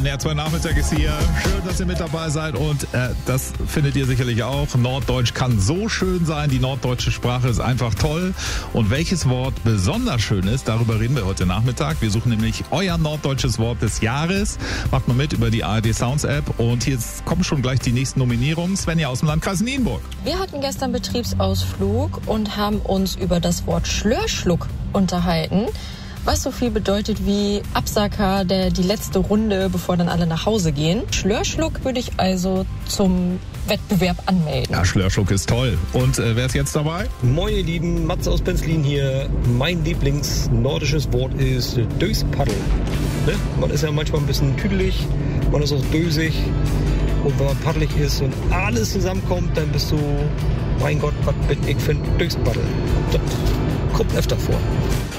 Der NDR2 Nachmittag ist hier. Schön, dass ihr mit dabei seid und das findet ihr sicherlich auch. Norddeutsch kann so schön sein. Die norddeutsche Sprache ist einfach toll. Und welches Wort besonders schön ist, darüber reden wir heute Nachmittag. Wir suchen nämlich euer norddeutsches Wort des Jahres. Macht mal mit über die ARD Sounds App. Und hier kommen schon gleich die nächsten Nominierungen. Svenja aus dem Landkreis Nienburg. Wir hatten gestern Betriebsausflug und haben uns über das Wort Schlörschluck unterhalten. Was so viel bedeutet wie Absacker, die letzte Runde, bevor dann alle nach Hause gehen. Schlörschluck würde ich also zum Wettbewerb anmelden. Ja, Schlörschluck ist toll. Und wer ist jetzt dabei? Moin ihr Lieben, Mats aus Penzlin hier. Mein Lieblingsnordisches Wort ist Döspaddel. Ne? Man ist ja manchmal ein bisschen tüdelig, man ist auch dösig. Und wenn man paddelig ist und alles zusammenkommt, dann bist du, mein Gott, was bin ich für ein Döspaddel. Das kommt öfter vor.